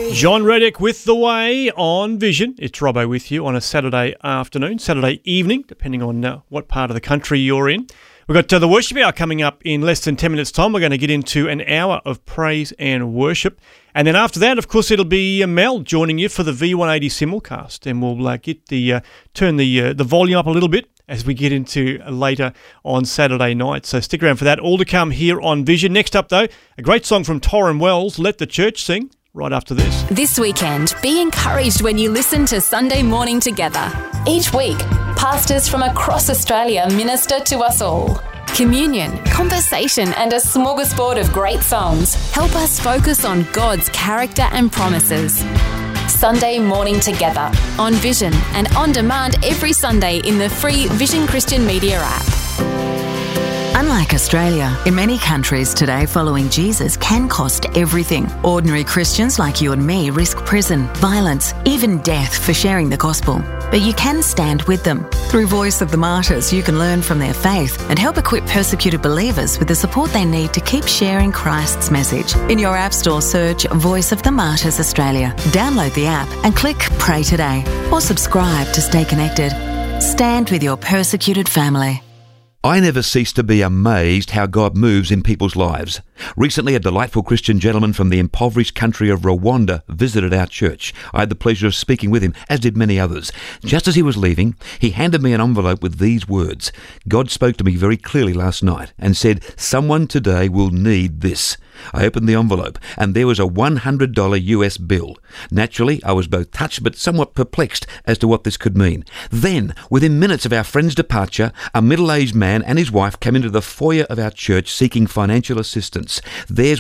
John Reddick with The Way on Vision. It's Robbo with you on a Saturday afternoon, Saturday evening, depending on what part of the country you're in. We've got the worship hour coming up in less than 10 minutes' time. We're going to get into an hour of praise and worship. And then after that, of course, it'll be Mel joining you for the V180 simulcast. And we'll get turn the volume up a little bit as we get into later on Saturday night. So stick around for that. All to come here on Vision. Next up, though, a great song from Torrin Wells, Let the Church Sing, right after this. This weekend, be encouraged when you listen to Sunday Morning Together. Each week, pastors from across Australia minister to us all. Communion, conversation and a smorgasbord of great songs help us focus on God's character and promises. Sunday Morning Together on Vision and on demand every Sunday in the free Vision Christian Media app. Unlike Australia, in many countries today, following Jesus can cost everything. Ordinary Christians like you and me risk prison, violence, even death for sharing the gospel. But you can stand with them. Through Voice of the Martyrs, you can learn from their faith and help equip persecuted believers with the support they need to keep sharing Christ's message. In your App Store, search Voice of the Martyrs Australia. Download the app and click Pray Today or subscribe to stay connected. Stand with your persecuted family. I never cease to be amazed how God moves in people's lives. Recently, a delightful Christian gentleman from the impoverished country of Rwanda visited our church. I had the pleasure of speaking with him, as did many others. Just as he was leaving, he handed me an envelope with these words. God spoke to me very clearly last night and said, "Someone today will need this." I opened the envelope and there was a $100 US bill. Naturally, I was both touched but somewhat perplexed as to what this could mean. Then, within minutes of our friend's departure, a middle-aged man and his wife came into the foyer of our church seeking financial assistance. Theirs